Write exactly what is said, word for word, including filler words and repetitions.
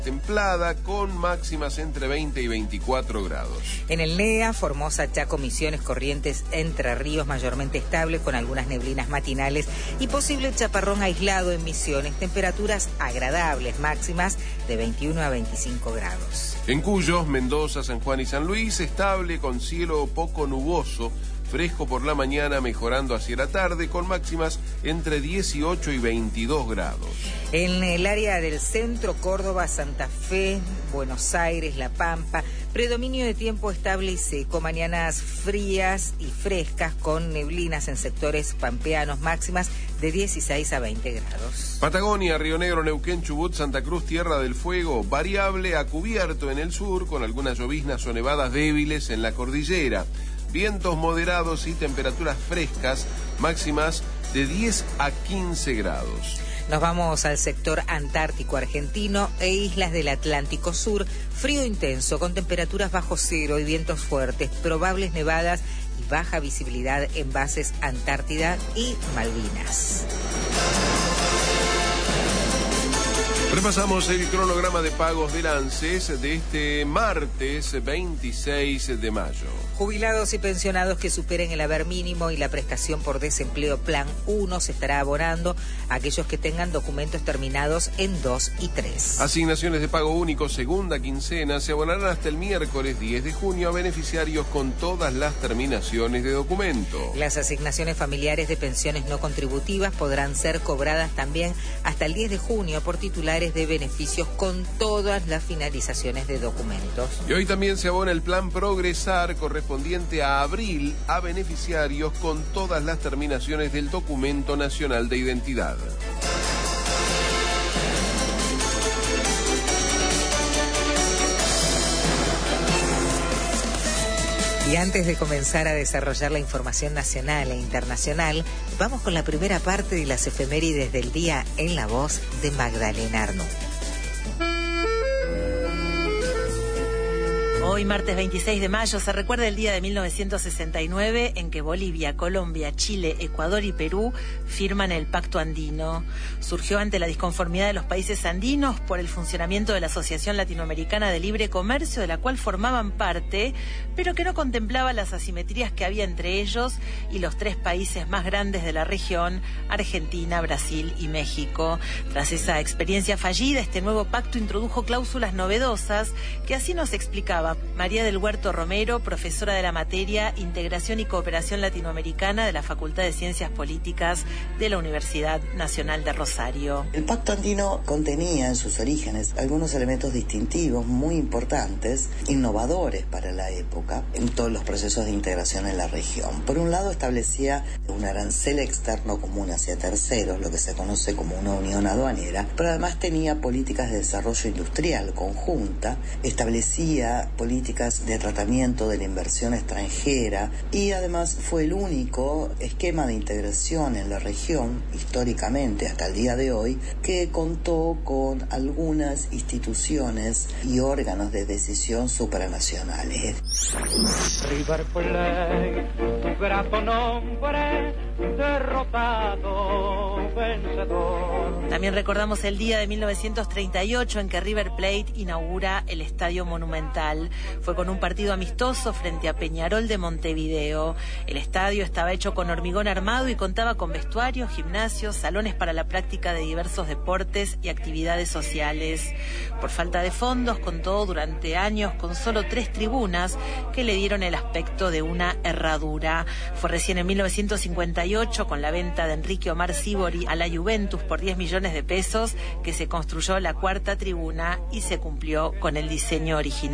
templada con máximas entre veinte y veinticuatro grados. En el N E A, Formosa, Chaco, Misiones, Corrientes, Entre Ríos, mayormente estable con algunas neblinas matinales y posible chaparrón aislado en Misiones. Temperaturas agradables, máximas de veintiuno a veinticinco grados. En Cuyo, Mendoza, San Juan y San Luis, estable con cielo poco nuboso, fresco por la mañana, mejorando hacia la tarde, con máximas entre dieciocho y veintidós grados. En el área del centro, Córdoba, Santa Fe, Buenos Aires, La Pampa, predominio de tiempo estable y seco, mañanas frías y frescas con neblinas en sectores pampeanos, máximas de dieciséis a veinte grados. Patagonia, Río Negro, Neuquén, Chubut, Santa Cruz, Tierra del Fuego, variable a cubierto en el sur, con algunas lloviznas o nevadas débiles en la cordillera. Vientos moderados y temperaturas frescas, máximas de diez a quince grados. Nos vamos al sector antártico argentino e islas del Atlántico Sur. Frío intenso con temperaturas bajo cero y vientos fuertes, probables nevadas y baja visibilidad en bases Antártida y Malvinas. Repasamos el cronograma de pagos del ANSES de este martes veintiséis de mayo. Jubilados y pensionados que superen el haber mínimo y la prestación por desempleo Plan uno se estará abonando a aquellos que tengan documentos terminados en dos y tres. Asignaciones de pago único segunda quincena se abonarán hasta el miércoles diez de junio a beneficiarios con todas las terminaciones de documento. Las asignaciones familiares de pensiones no contributivas podrán ser cobradas también hasta el diez de junio por titulares de beneficios con todas las finalizaciones de documentos. Y hoy también se abona el Plan Progresar correspondiente a abril a beneficiarios con todas las terminaciones del documento nacional de identidad. Y antes de comenzar a desarrollar la información nacional e internacional, vamos con la primera parte de las efemérides del día en la voz de Magdalena Arnú. Hoy, martes veintiséis de mayo, se recuerda el día de mil novecientos sesenta y nueve en que Bolivia, Colombia, Chile, Ecuador y Perú firman el Pacto Andino. Surgió ante la disconformidad de los países andinos por el funcionamiento de la Asociación Latinoamericana de Libre Comercio, de la cual formaban parte, pero que no contemplaba las asimetrías que había entre ellos y los tres países más grandes de la región, Argentina, Brasil y México. Tras esa experiencia fallida, este nuevo pacto introdujo cláusulas novedosas que así nos explicaba María del Huerto Romero, profesora de la materia Integración y Cooperación Latinoamericana de la Facultad de Ciencias Políticas de la Universidad Nacional de Rosario. El Pacto Andino contenía en sus orígenes algunos elementos distintivos muy importantes, innovadores para la época, en todos los procesos de integración en la región. Por un lado, establecía un arancel externo común hacia terceros, lo que se conoce como una unión aduanera, pero además tenía políticas de desarrollo industrial conjunta, establecía políticas de tratamiento de la inversión extranjera y además fue el único esquema de integración en la región, históricamente hasta el día de hoy, que contó con algunas instituciones y órganos de decisión supranacionales. River Plate, tu grato nombre, derrotado, vencedor. También recordamos el día de mil novecientos treinta y ocho en que River Plate inaugura el Estadio Monumental. Fue con un partido amistoso frente a Peñarol de Montevideo. El estadio estaba hecho con hormigón armado y contaba con vestuarios, gimnasios, salones para la práctica de diversos deportes y actividades sociales. Por falta de fondos, contó durante años con solo tres tribunas que le dieron el aspecto de una herradura. Fue recién en mil novecientos cincuenta y ocho, con la venta de Enrique Omar Sívori a la Juventus por diez millones de pesos, que se construyó la cuarta tribuna y se cumplió con el diseño original.